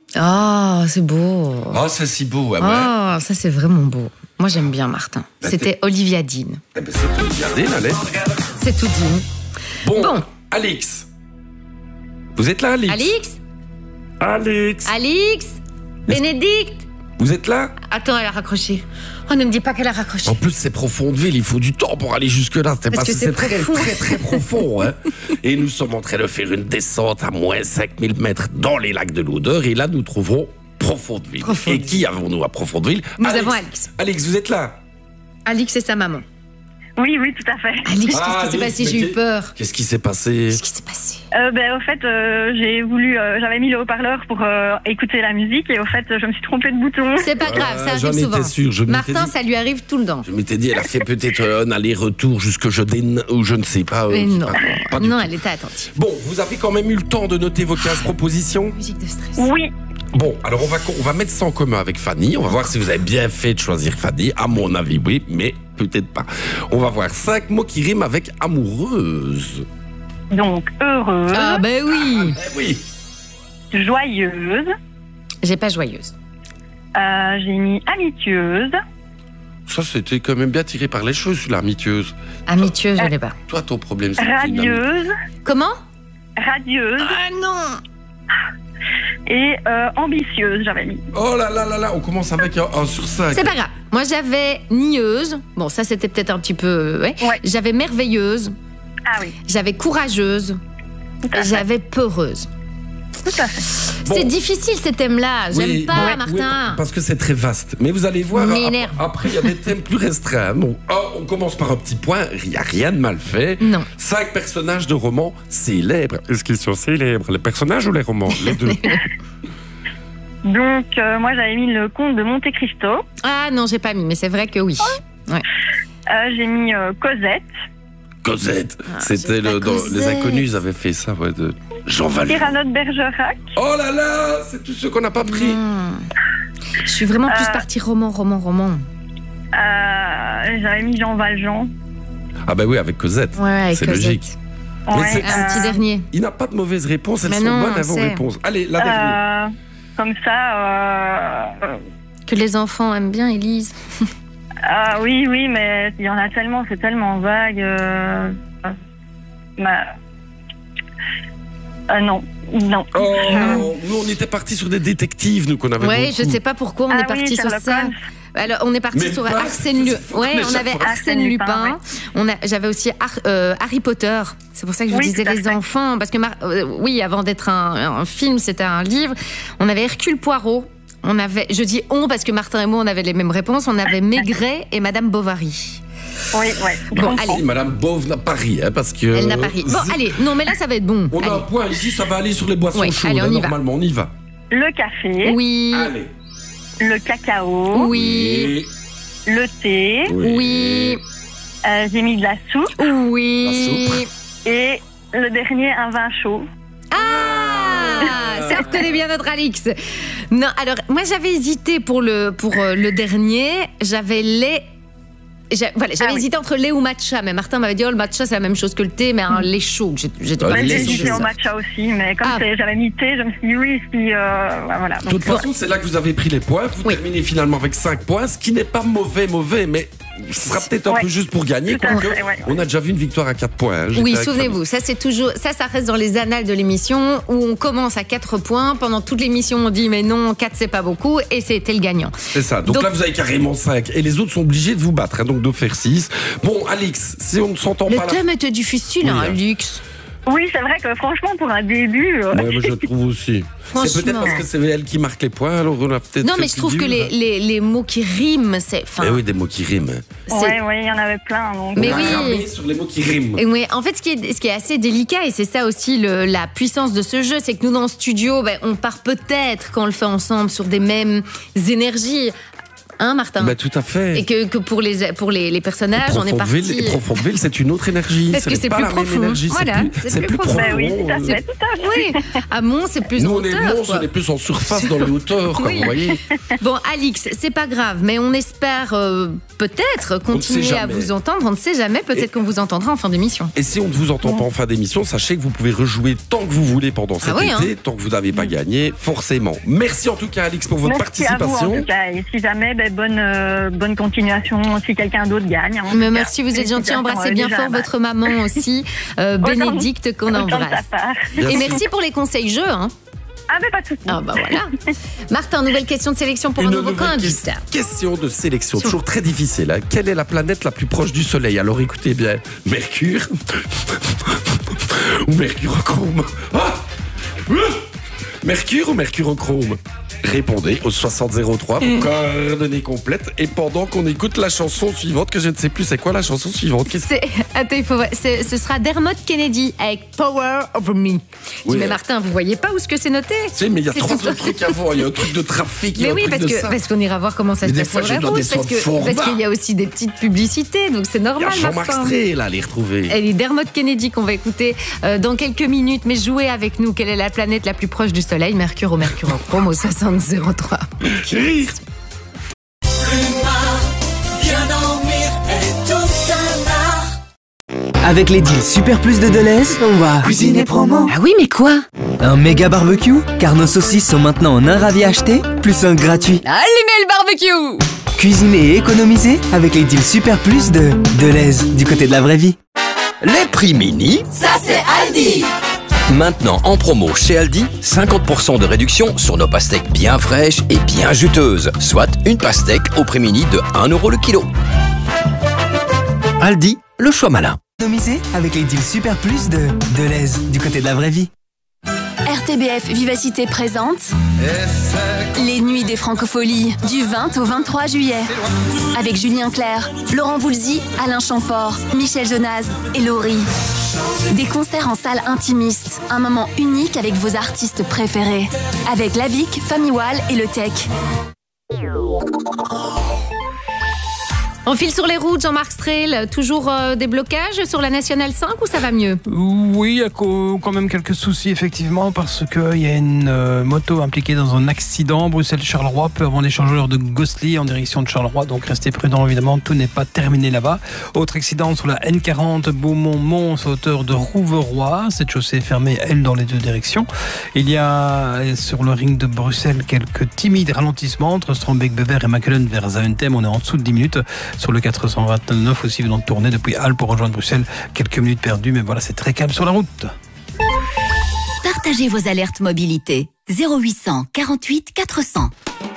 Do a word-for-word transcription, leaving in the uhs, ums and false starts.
Oh, c'est beau. Oh, c'est si beau, ouais. Oh, ça c'est vraiment beau. Moi j'aime bien Martin. Bah, C'était Olivia Dean. Eh ben, c'est tout Dean, allez. C'est tout Dean. Bon, Bon. Alix. Vous êtes là, Alix? Alix Alix. Alix Bénédicte. Vous êtes là? Attends, elle a raccroché. Oh, ne me dis pas qu'elle a raccroché. En plus, c'est Profondeville, il faut du temps pour aller jusque-là. C'est Parce pas que c'est très, profond. très, très profond. Hein. Et nous sommes en train de faire une descente à moins cinq mille mètres dans les lacs de l'Odeur. Et là, nous trouverons Profondeville. Profondeville. Et qui avons-nous à Profondeville? Nous avons Alix. Alix, vous êtes là? Alix et sa maman. Oui, oui, tout à fait. Alix, Ah, qu'est-ce qui s'est Alix, passé? mais J'ai eu qu'est- peur. Qu'est-ce qui s'est passé? Qu'est-ce qui s'est passé? Euh, ben, au fait, euh, j'ai voulu, euh, j'avais mis le haut-parleur pour euh, écouter la musique et au fait, je me suis trompée de bouton. C'est pas grave, ça Ah, j'en arrive étais souvent. sûr, je m'étais Martin, dit- ça lui arrive tout le temps. Je m'étais dit, elle a fait peut-être un aller-retour jusque je dén... ou je ne sais pas. euh, Mais je sais non, pas, pas du non, tout. elle était attentive. Bon, vous avez quand même eu le temps de noter vos quinze propositions? Musique de stress. Oui, Bon, alors on va, on va mettre ça en commun avec Fanny. On va voir si vous avez bien fait de choisir Fanny. À mon avis, oui, mais peut-être pas. On va voir cinq mots qui riment avec amoureuse. donc heureuse, Ah ben oui. Eh oui. joyeuse, J'ai pas joyeuse. euh, j'ai mis amicieuse, Ça, c'était quand même bien tiré par les cheveux, celui-là, amicieuse. Amicieuse, je l'ai pas. Toi, ton problème, c'est que t'es une amie- radieuse, Comment? radieuse Ah non. et euh, ambitieuse, j'avais mis. Oh là là là là, on commence avec un, un sur cinq. C'est pas grave. Moi, j'avais nieuse. Bon, ça, c'était peut-être un petit peu... Ouais. Ouais. J'avais merveilleuse. Ah oui, J'avais courageuse. tout à Et fait. j'avais peureuse. Tout à fait. Bon. C'est difficile, ces thèmes-là. J'aime Oui, pas, oui, Martin. oui, parce que c'est très vaste. Mais vous allez voir, M'énerve. ap- après, il y a des thèmes plus restreints. Bon, oh, on commence par un petit point. Il n'y a rien de mal fait. Non. Cinq personnages de romans célèbres. Est-ce qu'ils sont célèbres, les personnages ou les romans? Les deux. Donc, euh, moi, j'avais mis le comte de Monte Cristo. Ah non, j'ai pas mis, mais c'est vrai que oui. Euh, j'ai mis euh, Cosette, Cosette. Ah, C'était j'ai pas le, dans- Cosette. les inconnus avaient fait ça, ouais, de Jean Valjean. Cyrano de Bergerac, Oh là là, c'est tout ce qu'on n'a pas pris. Hmm. Je suis vraiment plus Euh. partie roman, roman, roman. euh, j'avais mis Jean Valjean. Ah bah oui, avec Cosette. Ouais, avec C'est Cosette. logique. Mais Ouais, c'est- Un petit euh, dernier. Il n'a pas de mauvaise réponse, elles Mais sont non, bonnes à vos c'est- réponses. Allez, la dernière. euh, comme ça, euh, euh, Que les enfants aiment bien, Élise. ah oui, oui, mais il y en a tellement, c'est tellement vague. Euh, euh, bah, euh, non, non. Oh, Euh, nous on était partis sur des détectives, nous qu'on avait Ouais, beaucoup. je sais pas pourquoi on ah est parti oui, sur Sherlock ça. Holmes. Alors, on est parti Mais sur pas- Arsène Lupin. faut qu'on Ouais, ait on chaque avait fois. Arsène Arsène Lupin. Lupin, On a, j'avais aussi Har- euh, Harry Potter. C'est pour ça que je Oui, disais tout à les fait. enfants, parce que Mar- euh, oui, avant d'être un, un film, c'était un livre. On avait Hercule Poirot. On avait, je dis on parce que Martin et moi, on avait les mêmes réponses. On avait Maigret et Madame Bovary. Oui, ouais. je Bon, comprends. allez. Madame Bove n'a pas ri, hein, parce que... Elle n'a pas ri. Bon, allez, non, mais là, ça va être bon. On a un Allez. point ici, ça va aller sur les boissons Ouais, chaudes, allez, on hein, y va. normalement, on y va. Le café, Oui, Allez. le cacao, oui, le thé, oui, euh, j'ai mis de la soupe oui. La soupe. et le dernier, un vin chaud. Ah, ça reconnaît bien notre Alix. Non, alors moi j'avais hésité pour le pour euh, le dernier, j'avais lait. J'a- Voilà, j'avais Ah oui. hésité entre lait ou matcha, mais Martin m'avait dit oh le matcha c'est la même chose que le thé, mais un lait chaud. J'ai- J'étais Ah, pas le Ouais, lait, j'ai c'est hésité chaud. au matcha aussi, mais comme Ah. c'est- j'avais mis thé, je me suis dit oui, si, euh, voilà. De toute façon, c'est là que vous avez pris les points. Vous Oui. terminez finalement avec cinq points, ce qui n'est pas mauvais, mauvais, mais ce sera peut-être un Ouais. peu juste pour gagner. Tout à Quoique, fait, ouais, ouais. on a déjà vu une victoire à quatre points. hein. J'étais Oui, avec souvenez-vous, ça c'est toujours ça, ça reste dans les annales de l'émission où on commence à quatre points. Pendant toute l'émission, on dit mais non, quatre c'est pas beaucoup, et c'était le gagnant. C'est ça. Donc, Donc- là, vous avez carrément cinq. Et les autres sont obligés de vous battre, hein, donc de faire six. Bon, Alix, si on ne s'entend Le pas là. thème était difficile, Oui, hein, hein. Alix. Oui, c'est vrai que franchement, pour un début, euh, Ouais, moi, je trouve aussi. C'est peut-être Franchement. parce que c'est elle qui marque les points, alors on a peut-être. Non, fait mais je plus trouve que dur, les, hein. les, les mots qui riment, c'est. enfin, Eh oui, des mots qui riment. c'est- ouais, ouais, il y en avait plein. Donc, Mais on a oui. ramé sur les mots qui riment. Et oui, en fait, ce qui est, ce qui est assez délicat, et c'est ça aussi le- la puissance de ce jeu, c'est que nous, dans le studio, ben, on part peut-être, quand on le fait ensemble, sur des mêmes énergies. Hein, Martin? Bah, tout à fait. Et que, que pour, les, pour les, les personnages, on est parti. Et Profondville, c'est une autre énergie. Parce que c'est plus profond. Voilà, c'est plus profond. Bah oui, tout à fait, tout à fait. Oui, à Mons, c'est plus Nous, en on est hauteur. Mons, on est plus en surface dans les hauteurs, comme Oui. vous voyez. Bon, Alix, c'est pas grave, mais on espère euh, peut-être continuer à vous entendre. On ne sait jamais, peut-être Et... qu'on vous entendra en fin d'émission. Et si on ne vous entend pas en fin d'émission, sachez que vous pouvez rejouer tant que vous voulez pendant cet ah oui, été, hein. tant que vous n'avez pas gagné, forcément. Merci en tout cas, Alix, pour votre Merci participation. à vous, en tout cas. Et si jamais, ben, bonne, euh, bonne continuation si quelqu'un d'autre gagne. Hein, Mais merci, vous êtes gentil. Embrassez bien fort votre maman aussi, euh, Bénédicte, qu'on embrasse. Et merci pour les conseils jeux. Hein. Ah, mais pas de soucis. Ah, bah voilà. Martin, nouvelle question de sélection pour Une un nouveau candidat. Question de sélection, toujours très difficile. Hein. Quelle est la planète la plus proche du Soleil? Alors écoutez bien, Mercure ou Mercurochrome? Ah Mercure ou Mercurochrome? Répondez au soixante zéro trois, vos coordonnées complètes. Et pendant qu'on écoute la chanson suivante, que je ne sais plus c'est quoi la chanson suivante. C'est, attends, il faut voir. C'est, ce sera Dermot Kennedy avec Power Over Me. Oui, mais Martin, vous voyez pas où ce que c'est noté? Si, mais il y a trois autres trucs avant. Il y a un truc de trafic. Mais oui, parce, que, parce qu'on ira voir comment ça se passe sur la route. Parce, que, parce qu'il y a aussi des petites publicités, donc c'est normal. Il y a Jean-Marc Stré, là, à les retrouver. Et Dermot Kennedy qu'on va écouter euh, dans quelques minutes. Mais jouez avec nous. Quelle est la planète la plus proche du Soleil? Mercure ou Mercurochrome au soixante zéro trois. Chris. Avec les deals Super Plus de Deleuze, on va cuisiner promo. Ah oui, mais quoi? Un méga barbecue, car nos saucisses sont maintenant en un ravi acheté, plus un gratuit. Allumez le barbecue! Cuisiner et économiser avec les deals Super Plus de Deleuze, du côté de la vraie vie. Les prix mini, ça c'est Aldi. Maintenant en promo chez Aldi, cinquante pour cent de réduction sur nos pastèques bien fraîches et bien juteuses, soit une pastèque au prix mini de un euro le kilo. Aldi, le choix malin. Économiser avec les deals Super Plus de Deleuze, du côté de la vraie vie. R T B F Vivacité présente les Nuits des Francopholies du vingt au vingt-trois juillet. Avec Julien Clerc, Laurent Voulzy, Alain Chamfort, Michel Jonas et Laurie. Des concerts en salle intimiste, un moment unique avec vos artistes préférés. Avec Lavic, Famiwal et Le Tech. On file sur les routes, Jean-Marc Strel, toujours euh, des blocages sur la Nationale cinq ou ça va mieux? Oui, il y a quand même quelques soucis effectivement parce qu'il y a une euh, moto impliquée dans un accident Bruxelles-Charleroi peu avant l'échangeur de Gosselies en direction de Charleroi, donc restez prudents évidemment, tout n'est pas terminé là-bas. Autre accident sur la N quarante Beaumont-Mons à hauteur de Rouveroy, cette chaussée est fermée elle dans les deux directions. Il y a sur le ring de Bruxelles quelques timides ralentissements entre Strombeek-Bever et Machelen vers Zaventem, on est en dessous de dix minutes. Sur le quatre cent vingt-neuf aussi venant de tourner depuis Halle pour rejoindre Bruxelles. Quelques minutes perdues, mais voilà, c'est très calme sur la route. Partagez vos alertes mobilité. zéro huit cents quarante-huit quatre cents.